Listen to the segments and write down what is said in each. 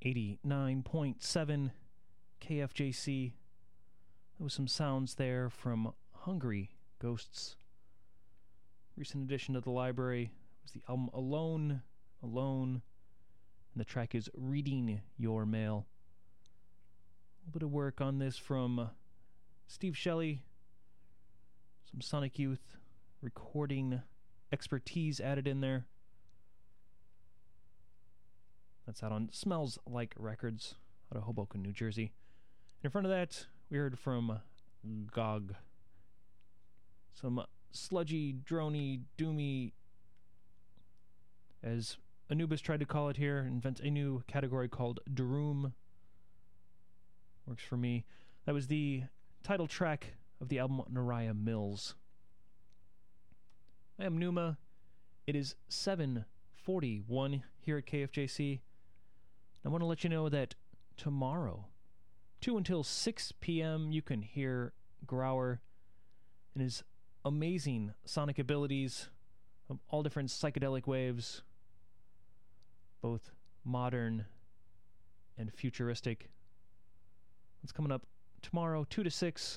89.7 KFJC. There was some sounds there from Hungry Ghosts. Recent addition to the library was the album Alone, and the track is Reading Your Mail. A little bit of work on this from Steve Shelley, some Sonic Youth recording expertise added in there. That's out on Smells Like Records out of Hoboken, New Jersey. And in front of that, we heard from GOG. Some sludgy, droney, doomy, as Anubis tried to call it here, invent a new category called Droom. Works for me. That was the title track of the album Nariah Mills. I am Numa. It is 7:41 here at KFJC. I want to let you know that tomorrow, 2 until 6 p.m., you can hear Grauer and his amazing sonic abilities of all different psychedelic waves, both modern and futuristic. It's coming up tomorrow, 2 to 6.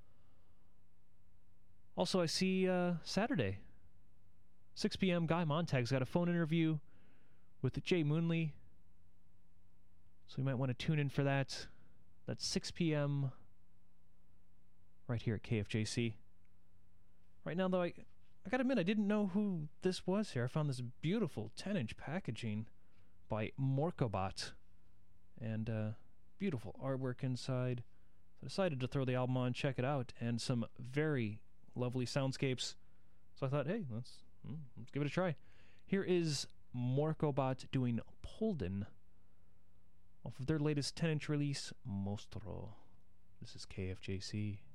Also, I see Saturday, 6 p.m., Guy Montag's got a phone interview with Jay Moonley. So you might want to tune in for that. That's 6 p.m. right here at KFJC. Right now, though, I gotta admit, I didn't know who this was here. I found this beautiful 10-inch packaging by Morkobot. And beautiful artwork inside. So I decided to throw the album on, check it out, and some very lovely soundscapes. So I thought, hey, let's give it a try. Here is Morkobot doing Polden off of their latest 10-inch release, Mostro. This is KFJC.